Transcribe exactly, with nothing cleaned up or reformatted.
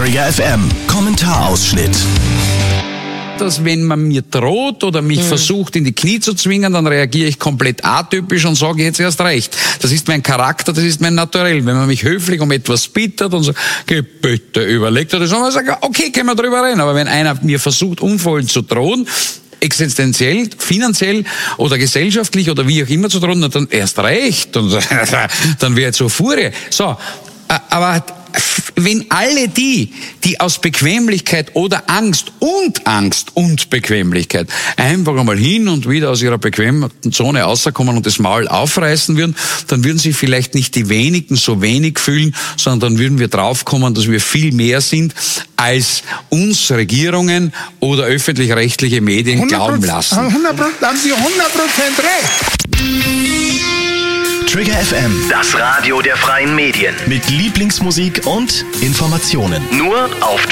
Trigger F M Kommentarausschnitt. Dass wenn man mir droht oder mich mhm. versucht in die Knie zu zwingen, dann reagiere ich komplett atypisch und sage jetzt erst recht. Das ist mein Charakter, das ist mein Naturell. Wenn man mich höflich um etwas bittet und sagt, geh bitte, überlegt oder so, dann sage ich, okay, können wir drüber reden. Aber wenn einer mir versucht, unvollen zu drohen, existenziell, finanziell oder gesellschaftlich oder wie auch immer zu drohen, dann erst recht. Und dann wäre jetzt so Furie. So, aber wenn alle die, die aus Bequemlichkeit oder Angst und Angst und Bequemlichkeit einfach einmal hin und wieder aus ihrer bequemen Zone rauskommen und das Maul aufreißen würden, dann würden sich vielleicht nicht die wenigen so wenig fühlen, sondern dann würden wir draufkommen, dass wir viel mehr sind, als uns Regierungen oder öffentlich-rechtliche Medien glauben lassen. hundert Prozent, haben Sie hundert Prozent recht. Trigger F M, das Radio der freien Medien. mit Lieblingsmusik und Informationen. Nur auf